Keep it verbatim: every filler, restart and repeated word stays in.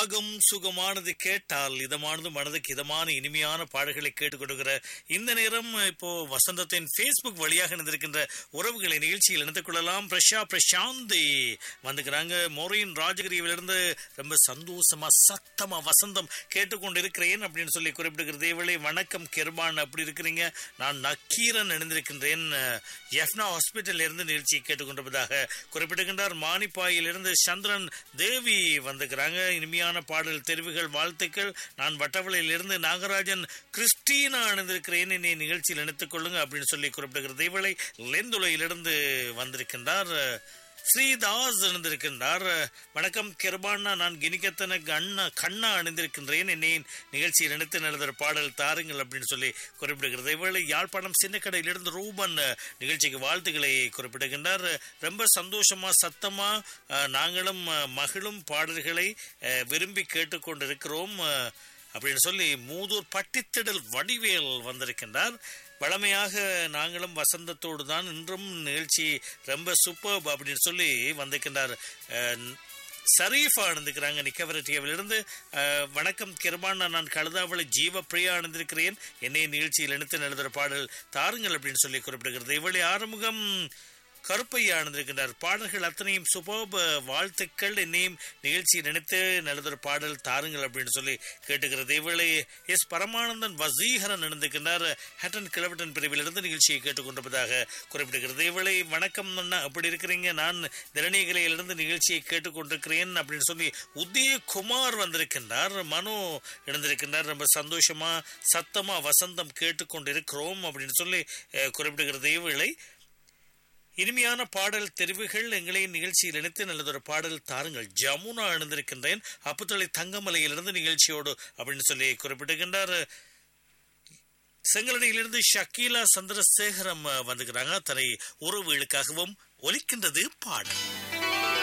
ராகம் சுகமானது கேட்டால் இதமானது மனதுக்கு இதமான இனிமையான பாடல்களை கேட்டுக் கொடுக்கிற இந்த நேரம் இப்போ வசந்தத்தின் Facebook வழியாக இணைந்திருக்கின்ற உறவுகளை நிகழ்ச்சியில் இணைத்துக் கொள்ளலாம். பிரஷா பிரசாந்தி வந்துக்கிறாங்க. மோரின் ராஜகிரியிலிருந்து ரொம்ப சந்தோஷமா சத்தமா வசந்தம் கேட்டுக்கொண்டிருக்கிறேன் அப்படின்னு சொல்லி குறிப்பிடுகிறது. இவளை வணக்கம் கிருபான், அப்படி இருக்கிறீங்க? நான் நக்கீரன் இணைந்திருக்கின்றேன். எஃப்னா ஹாஸ்பிட்டல் இருந்து நிகழ்ச்சியை கேட்டுக்கொண்டிருப்பதாக குறிப்பிடுகின்றார். மானிப்பாயிலிருந்து சந்திரன் தேவி வந்துக்கிறாங்க. இனிமையான பாடல் தெரிவுகள், வாழ்த்துக்கள். நான் வட்டவளையில் இருந்து நாகராஜன் கிறிஸ்டீனா அணிந்திருக்கிறேன், என்னை நிகழ்ச்சியில் இணைத்துக் கொள்ளுங்க அப்படின்னு சொல்லி குறிப்பிடுகிறது. இவளை லெந்துளையிலிருந்து வந்திருக்கின்றார். ஸ்ரீதாஸ் அணிந்திருக்கின்றார். வணக்கம் கிருபானா, நான் கினிக்கத்தன கண்ணா கண்ணா அணிந்திருக்கின்றேன், என்னை நிகழ்ச்சியில் இணைத்து நடந்த பாடல் தாருங்கள் அப்படின்னு சொல்லி குறிப்பிடுகிறது. இவளை யாழ்ப்பாணம் சின்னக்கடையிலிருந்து ரூபன் நிகழ்ச்சிக்கு வாழ்த்துக்களை குறிப்பிடுகின்றார். ரொம்ப சந்தோஷமா சத்தமா நாங்களும் மகளும் பாடல்களை விரும்பி கேட்டுக்கொண்டிருக்கிறோம் அப்படின்னு சொல்லி மூதூர் பட்டித்திடல் வடிவேல் வந்திருக்கின்றார். வளமையாக நாங்களும் வசந்தத்தோடு தான் இன்றும் நிகழ்ச்சி ரொம்ப சூப்பர் அப்படின்னு சொல்லி வந்திருக்கின்றார். ஷரீஃபா அணிந்திருக்கிறாங்க நிக்கவரட்டியவிலிருந்து. வணக்கம் கிருபானா, நான் கழுதாவளி ஜீவ பிரியா அணிந்திருக்கிறேன், என்னை நிகழ்ச்சியில் இணைத்து எழுதுகிற பாடல் தாருங்கள் அப்படின்னு சொல்லி குறிப்பிடுகிறது. இவளை ஆறுமுகம் கருப்பையா அணிந்திருக்கின்றார். பாடல்கள் அத்தனையும் சுபோப வாழ்த்துக்கள், என்னையும் நிகழ்ச்சியை நினைத்து நல்லதொரு பாடல் தாருங்கள் அப்படின்னு சொல்லி கேட்டுக்கிறது. இவளை எஸ் பரமானந்தன் வசீகரன் அணிந்திருக்கின்றார். ஹட்டன் கிளவட்டன் பிரிவிலிருந்து நிகழ்ச்சியை கேட்டுக்கொண்டிருப்பதாக குறிப்பிடுகிறது. இவளை வணக்கம் அண்ணா, அப்படி இருக்கிறீங்க? நான் திறனிகளையிலிருந்து நிகழ்ச்சியை கேட்டுக்கொண்டிருக்கிறேன் அப்படின்னு சொல்லி உதயகுமார் வந்திருக்கின்றார். மனோ இணைந்திருக்கின்றார். ரொம்ப சந்தோஷமா சத்தமா வசந்தம் கேட்டுக்கொண்டிருக்கிறோம் அப்படின்னு சொல்லி குறிப்பிடுகிறது. இவளை இனிமையான பாடல் தெரிவுகள், எங்களை நிகழ்ச்சியில் இணைத்து நல்லதொரு பாடல் தாருங்கள். ஜமுனா அணிந்திருக்கின்றேன், அப்புத்தளை தங்கமலையிலிருந்து நிகழ்ச்சியோடு அப்படின்னு சொல்லி குறிப்பிட்டுகின்றார். செங்கலடியிலிருந்து ஷக்கீலா சந்திரசேகரம் வந்துக்கிறாங்க. தரை உறவுகளுக்காகவும் ஒலிக்கின்றது பாடல்.